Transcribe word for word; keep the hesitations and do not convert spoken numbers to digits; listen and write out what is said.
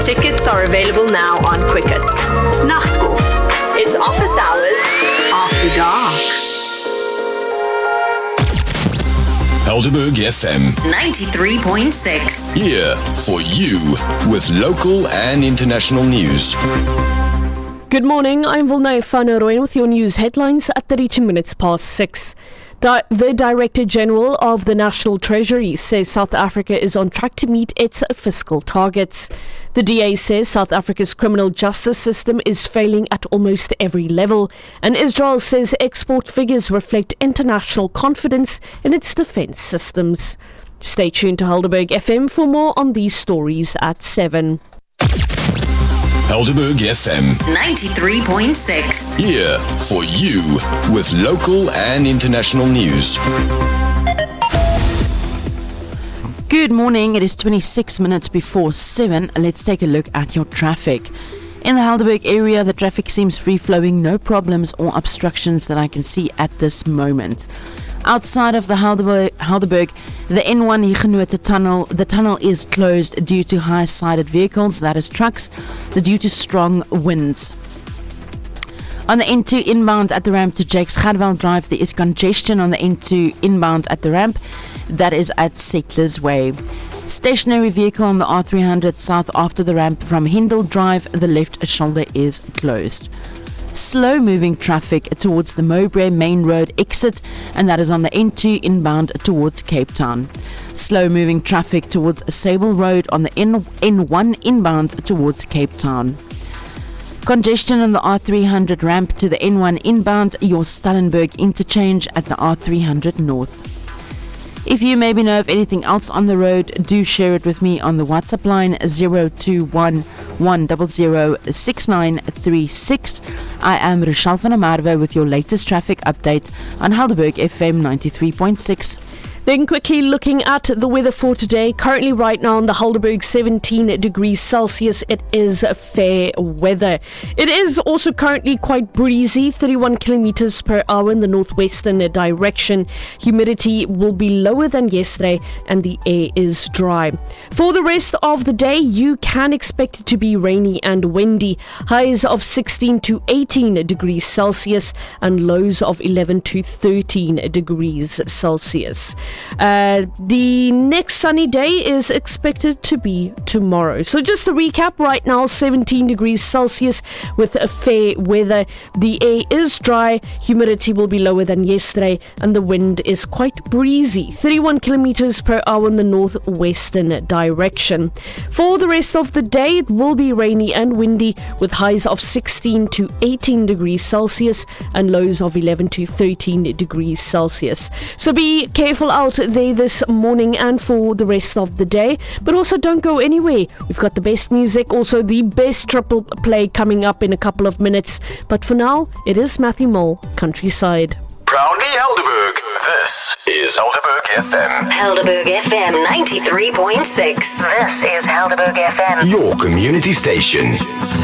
Tickets are available now on Quicket. Nachtskof. It's office hours after dark. Helderberg F M ninety-three point six. Here for you with local and international news. Good morning, I'm Vilnay van Rooyen with your news headlines at thirty-two minutes past six. Di- the Director General of the National Treasury says South Africa is on track to meet its fiscal targets. The D A says South Africa's criminal justice system is failing at almost every level, and Israel says export figures reflect international confidence in its defence systems. Stay tuned to Helderberg F M for more on these stories at seven. Helderberg F M ninety-three point six. Here for you with local and international news. Good morning, it is twenty-six minutes before seven. Let's take a look at your traffic. In the Helderberg area, the traffic seems free-flowing, no problems or obstructions that I can see at this moment. Outside of the Helderberg, Helderberg the N one Huguenot tunnel, the tunnel is closed due to high-sided vehicles, that is trucks, due to strong winds. On the N two inbound at the ramp to Jakes Gerwel Drive, there is congestion on the N two inbound at the ramp, that is at Settlers Way. Stationary vehicle on the R three hundred south after the ramp from Hindle Drive, the left shoulder is closed. Slow moving traffic towards the Mowbray Main Road exit, and that is on the N two inbound towards Cape Town. Slow moving traffic towards Sable Road on the N one inbound towards Cape Town. Congestion on the R three hundred ramp to the N one inbound, your Stellenberg interchange at the R three hundred north. If you maybe know of anything else on the road, do share it with me on the WhatsApp line zero two one one zero zero six nine three six. I am Rochelle van der Merwe with your latest traffic update on Helderberg F M ninety-three point six. Then quickly looking at the weather for today. Currently right now in the Helderberg, seventeen degrees Celsius. It is fair weather. It is also currently quite breezy, thirty-one kilometers per hour in the northwestern direction. Humidity will be lower than yesterday and the air is dry. For the rest of the day, you can expect it to be rainy and windy. Highs of sixteen to eighteen degrees Celsius and lows of eleven to thirteen degrees Celsius. Uh, the next sunny day is expected to be tomorrow. So just to recap, right now seventeen degrees Celsius with a fair weather. The air is dry, humidity will be lower than yesterday, and the wind is quite breezy, thirty-one kilometers per hour in the northwestern direction. For the rest of the day, it will be rainy and windy with highs of sixteen to eighteen degrees Celsius and lows of eleven to thirteen degrees Celsius. So be careful out there this morning and for the rest of the day, but also don't go anywhere. We've got the best music, also the best triple play coming up in a couple of minutes, but for now it is Matthew Mole, Countryside. Proudly Helderberg, this is Helderberg F M. Helderberg F M ninety-three point six. This is Helderberg F M. Your community station.